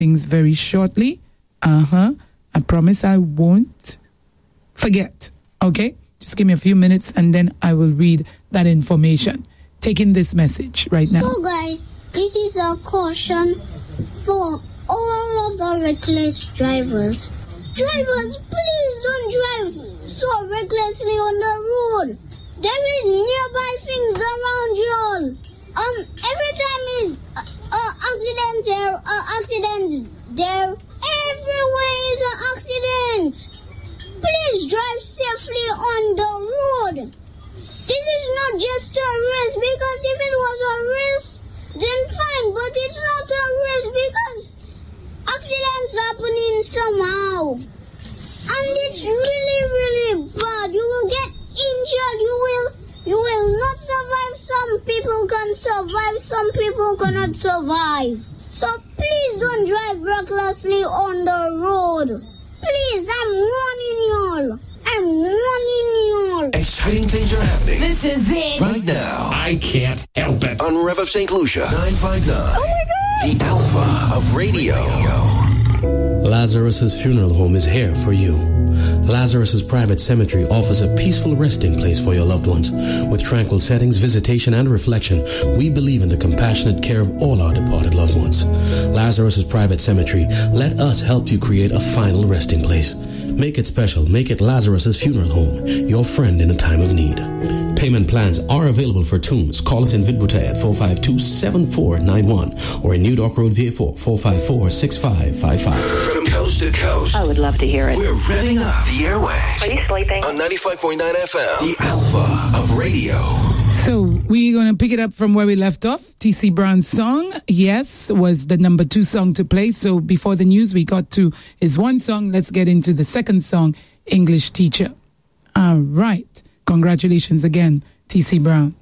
things very shortly. I promise I won't forget. Okay? Just give me a few minutes and then I will read that information. Taking this message right now. So guys, this is a caution for all of the reckless drivers. Drivers, please don't drive so recklessly on the road. There is nearby things around you all. Every time is accident there. Everywhere is an accident. Please drive safely on the road. This is not just a race, because if it was a race, then fine, but it's not a race because accidents happening somehow. And it's really, really bad. You will get injured. You will not survive. Some people can survive. Some people cannot survive. So please don't drive recklessly on the road. Please, I'm warning y'all. I'm warning y'all. Exciting things are happening. This is it. Right now. I can't help it. On Rev of St. Lucia. 959. Oh my God. The Alpha of Radio. Lazarus's Funeral Home is here for you. Lazarus's Private Cemetery offers a peaceful resting place for your loved ones. With tranquil settings, visitation, and reflection, we believe in the compassionate care of all our departed loved ones. Lazarus's Private Cemetery, let us help you create a final resting place. Make it special. Make it Lazarus's Funeral Home, your friend in a time of need. Payment plans are available for tombs. Call us in Vidbuta at 452-7491 or in New Dock Road, VA4, 454-6555. From coast to coast. I would love to hear it. We're revving up the airwaves. Are you sleeping? On 95.9 FM. The Alpha of Radio. So we're going to pick it up from where we left off. TC Brown's song, yes, was the number 2 song to play. So before the news, we got to his one song. Let's get into the second song, English Teacher. All right. Congratulations again, TC Brown.